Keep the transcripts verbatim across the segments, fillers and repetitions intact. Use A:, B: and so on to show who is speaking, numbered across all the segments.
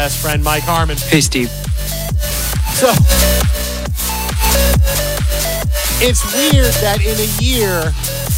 A: Best friend Mike Harmon.
B: Hey, Steve.
A: So, it's weird that in a year,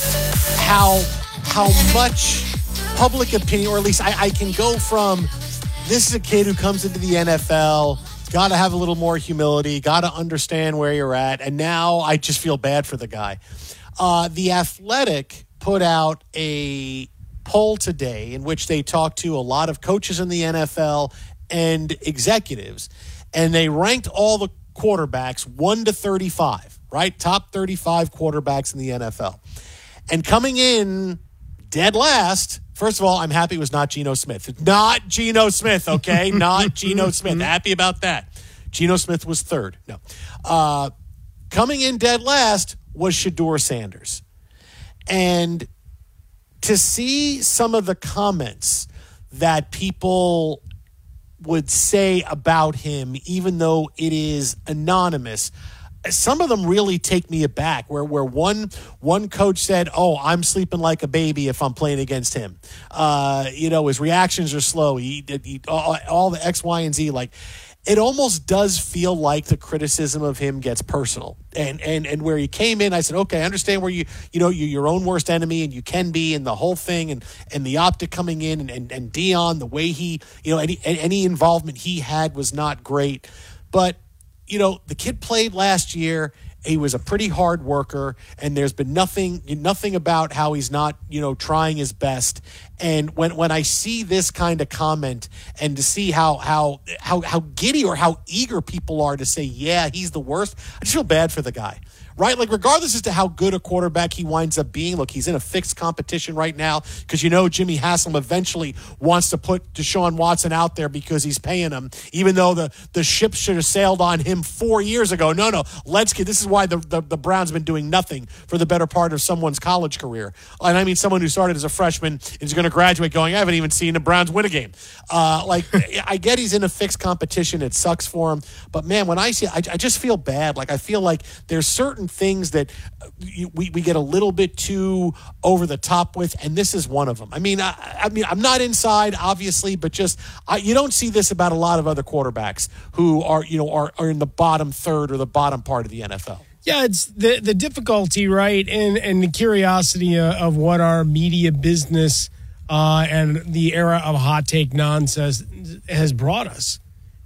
A: how how much public opinion, or at least I, I can go from, this is a kid who comes into the N F L, got to have a little more humility, got to understand where you're at, and now I just feel bad for the guy. Uh, the Athletic put out a poll today in which they talked to a lot of coaches in the N F L and executives, and they ranked all the quarterbacks one to thirty-five, right? Top thirty-five quarterbacks in the N F L. And coming in dead last, first of all, I'm happy it was not Geno Smith. Not Geno Smith, okay? Not Geno Smith. Happy about that. Geno Smith was third. No. Uh, coming in dead last was Shedeur Sanders. And to see some of the comments that people would say about him, even though it is anonymous, some of them really take me aback, where where one one coach said, oh, I'm sleeping like a baby if I'm playing against him. Uh, you know, his reactions are slow. He, he all, all the X, Y, and Z. Like, it almost does feel like the criticism of him gets personal. And and and where he came in, I said, okay, I understand where you, you know, you're your own worst enemy, and you can be, and the whole thing, and, and the optic coming in, and, and, and Dion, the way he, you know, any any involvement he had was not great. But, you know, the kid played last year. He was a pretty hard worker, and there's been nothing nothing about how he's not, you know, trying his best. And when when I see this kind of comment, and to see how how how how giddy or how eager people are to say, yeah, he's the worst, I just feel bad for the guy. Right? Like, regardless as to how good a quarterback he winds up being, look, he's in a fixed competition right now because, you know, Jimmy Haslam eventually wants to put Deshaun Watson out there because he's paying him, even though the, the ship should have sailed on him four years ago. No, no, let's get, this is why the, the, the Browns have been doing nothing for the better part of someone's college career. And I mean, someone who started as a freshman is going to graduate going, I haven't even seen the Browns win a game. Uh, like, I get he's in a fixed competition. It sucks for him. But, man, when I see I, I just feel bad. Like, I feel like there's certain things that we, we get a little bit too over the top with, and this is one of them. I mean, I, I mean, I'm not inside, obviously, but just I, you don't see this about a lot of other quarterbacks who are, you know, are, are in the bottom third or the bottom part of the N F L.
C: Yeah, it's the the difficulty, right, and and the curiosity of what our media business uh, and the era of hot take nonsense has brought us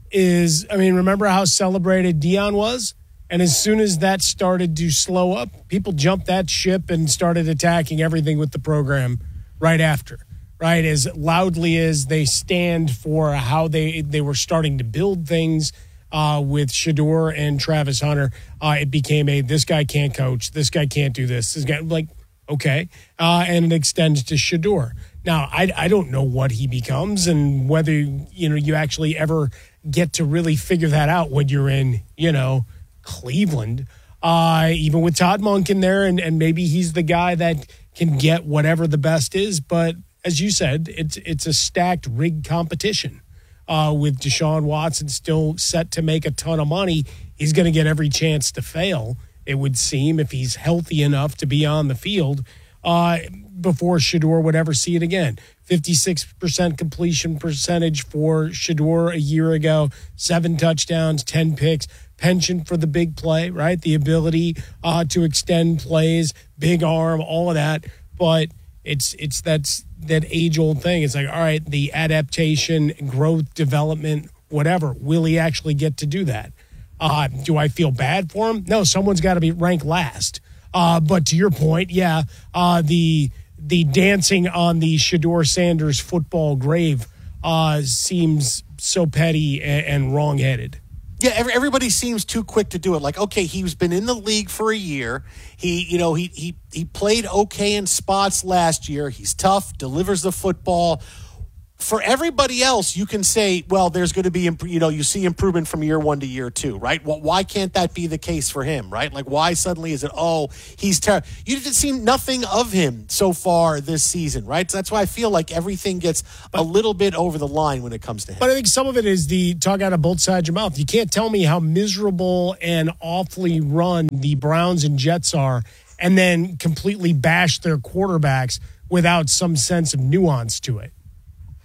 C: is, I mean, remember how celebrated Dion was? And as soon as that started to slow up, people jumped that ship and started attacking everything with the program right after, right? As loudly as they stand for how they, they were starting to build things uh, with Shedeur and Travis Hunter, uh, it became a, this guy can't coach, this guy can't do this. This guy, like, okay. Uh, and it extends to Shedeur. Now, I, I don't know what he becomes and whether, you know, you actually ever get to really figure that out when you're in, you know, Cleveland, uh, even with Todd Monken there, and, and maybe he's the guy that can get whatever the best is. But as you said, it's it's a stacked, rigged competition uh, with Deshaun Watson still set to make a ton of money. He's going to get every chance to fail, it would seem, if he's healthy enough to be on the field uh, before Shedeur would ever see it again. fifty-six percent completion percentage for Shedeur a year ago, seven touchdowns, ten picks. Penchant for the big play, right? The ability uh, to extend plays, big arm, all of that. But it's it's that's that age-old thing. It's like, all right, the adaptation, growth, development, whatever. Will he actually get to do that? Uh, do I feel bad for him? No, someone's got to be ranked last. Uh, but to your point, yeah, uh, the the dancing on the Shedeur Sanders football grave uh, seems so petty and, and wrong-headed.
A: Yeah, every, everybody seems too quick to do it. Like, okay, he's been in the league for a year. He, you know, he he he played okay in spots last year. He's tough, delivers the football. For everybody else, you can say, well, there's going to be, you know, you see improvement from year one to year two, right? Well, why can't that be the case for him, right? Like, why suddenly is it, oh, he's terrible? You didn't see nothing of him so far this season, right? So that's why I feel like everything gets a little bit over the line when it comes to him.
C: But I think some of it is the talk out of both sides of your mouth. You can't tell me how miserable and awfully run the Browns and Jets are and then completely bash their quarterbacks without some sense of nuance to it.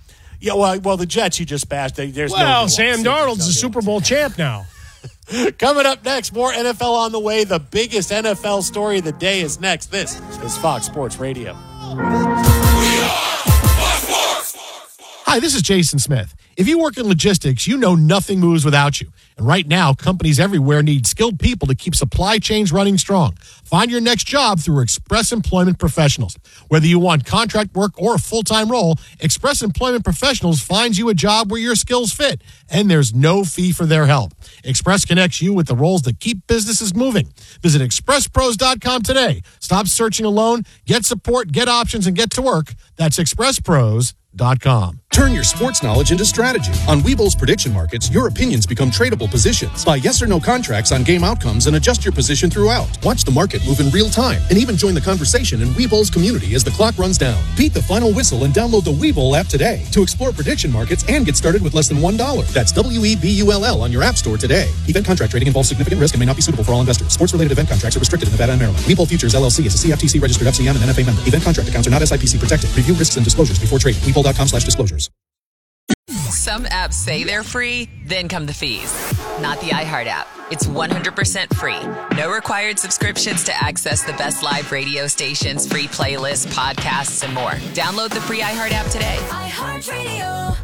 A: Yeah, well, well, the Jets you just bashed. They, there's
C: well,
A: no
C: Sam Darnold's a Super Bowl champ now.
A: Coming up next, more N F L on the way. The biggest N F L story of the day is next. This is Fox Sports Radio.
B: Hi, this is Jason Smith. If you work in logistics, you know nothing moves without you. And right now, companies everywhere need skilled people to keep supply chains running strong. Find your next job through Express Employment Professionals. Whether you want contract work or a full-time role, Express Employment Professionals finds you a job where your skills fit, and there's no fee for their help. Express connects you with the roles that keep businesses moving. Visit express pros dot com today. Stop searching alone. Get support, get options, and get to work. That's express pros dot com.
D: Turn your sports knowledge into strategy. On Webull's prediction markets, your opinions become tradable positions. Buy yes or no contracts on game outcomes and adjust your position throughout. Watch the market move in real time and even join the conversation in Webull's community as the clock runs down. Beat the final whistle and download the Webull app today to explore prediction markets and get started with less than one dollar. That's W E B U L L on your app store today. Event contract trading involves significant risk and may not be suitable for all investors. Sports-related event contracts are restricted in Nevada and Maryland. Webull Futures L L C is a C F T C-registered F C M and N F A member. Event contract accounts are not S I P C protected. Review risks and disclosures before trading. Webull dot com slash disclosures.
E: Some apps say they're free, then come the fees. Not the iHeart app. It's one hundred percent free. No required subscriptions to access the best live radio stations, free playlists, podcasts, and more. Download the free iHeart app today.
F: iHeartRadio.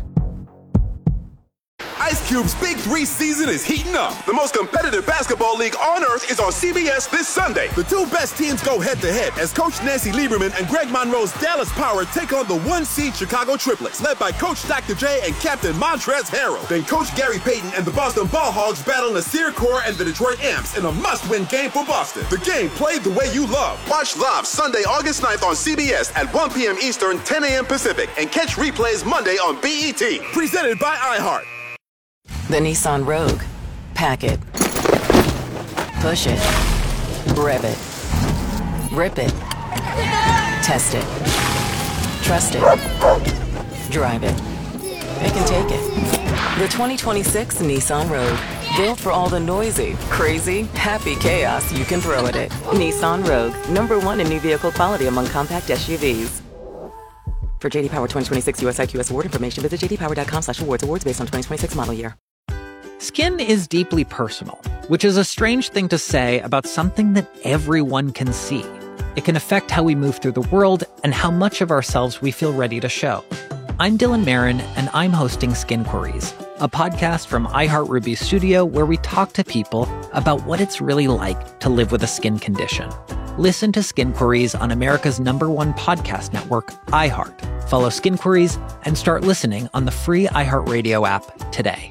G: Ice Cube's Big Three season is heating up. The most competitive basketball league on earth is on C B S this Sunday. The two best teams go head-to-head as Coach Nancy Lieberman and Greg Monroe's Dallas Power take on the one-seed Chicago Triplets, led by Coach Doctor J and Captain Montrezl Harrell. Then Coach Gary Payton and the Boston Ball Hogs battle Nasir Kaur and the Detroit Amps in a must-win game for Boston. The game played the way you love. Watch live Sunday, August ninth on C B S at one p.m. Eastern, ten a.m. Pacific, and catch replays Monday on B E T. Presented by iHeart.
E: The Nissan Rogue. Pack it. Push it. Rev it. Rip it. Test it. Trust it. Drive it. It can take it. The twenty twenty-six Nissan Rogue. Built for all the noisy, crazy, happy chaos you can throw at it. Nissan Rogue. Number one in new vehicle quality among compact S U Vs. For J D Power twenty twenty-six U S I Q S award information, visit j d power dot com slash awards. Awards based on twenty twenty-six model year.
H: Skin is deeply personal, which is a strange thing to say about something that everyone can see. It can affect how we move through the world and how much of ourselves we feel ready to show. I'm Dylan Marin, and I'm hosting Skin Queries, a podcast from iHeart Ruby Studio where we talk to people about what it's really like to live with a skin condition. Listen to Skin Queries on America's number one podcast network, iHeart. Follow Skin Queries and start listening on the free iHeartRadio app today.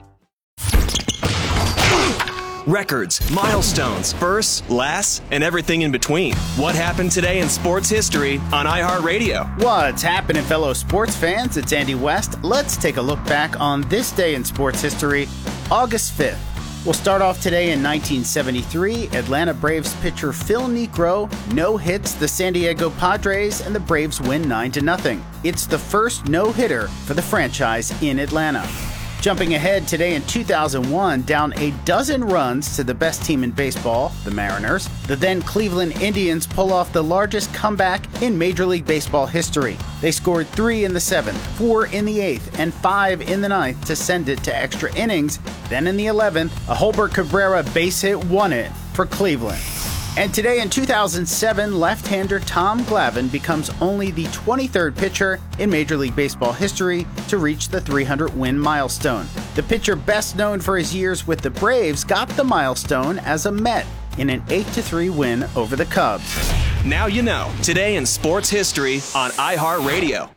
I: Records, milestones, firsts, lasts, and everything in between. What happened today in sports history on iHeartRadio?
J: What's happening, fellow sports fans? It's Andy West. Let's take a look back on this day in sports history, August fifth. We'll start off today in nineteen seventy-three. Atlanta Braves pitcher Phil Niekro no-hits the San Diego Padres, and the Braves win nine to nothing. It's the first no-hitter for the franchise in Atlanta. Jumping ahead today in two thousand one, down a dozen runs to the best team in baseball, the Mariners, the then Cleveland Indians pull off the largest comeback in Major League Baseball history. They scored three in the seventh, four in the eighth, and five in the ninth to send it to extra innings. Then in the eleventh, a Holbert Cabrera base hit won it for Cleveland. And today in two thousand seven, left-hander Tom Glavine becomes only the twenty-third pitcher in Major League Baseball history to reach the three hundred win milestone. The pitcher best known for his years with the Braves got the milestone as a Met in an eight to three win over the Cubs.
I: Now you know, today in sports history on iHeartRadio.